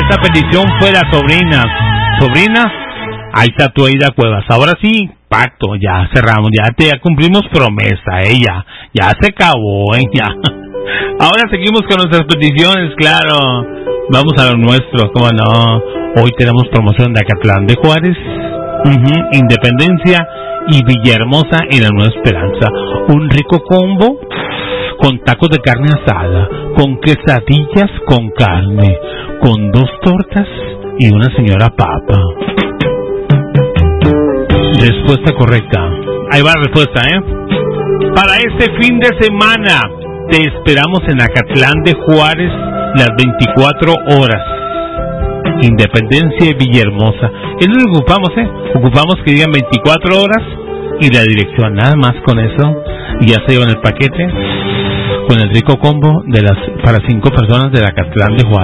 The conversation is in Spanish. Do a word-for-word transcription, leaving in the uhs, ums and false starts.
esta petición fue la sobrina. Sobrina, ahí está tu Aida Cuevas. Ahora sí, pacto, ya cerramos, ya te ya cumplimos promesa, eh, ya, ya se acabó, eh, ya. Ahora seguimos con nuestras peticiones, claro. Vamos a lo nuestro, cómo no. Hoy tenemos promoción de Acatlán de Juárez, uh-huh, Independencia y Villahermosa en la Nueva Esperanza. Un rico combo con tacos de carne asada, con quesadillas con carne, con dos tortas y una señora papa. Respuesta correcta. Ahí va la respuesta, ¿eh? Para este fin de semana te esperamos en Acatlán de Juárez las veinticuatro horas. Independencia y Villahermosa. Es lo que ocupamos, ¿eh? Ocupamos que digan veinticuatro horas y la dirección, nada más con eso. Y ya se llevan el paquete con el rico combo de las para cinco personas de Acatlán de Juárez.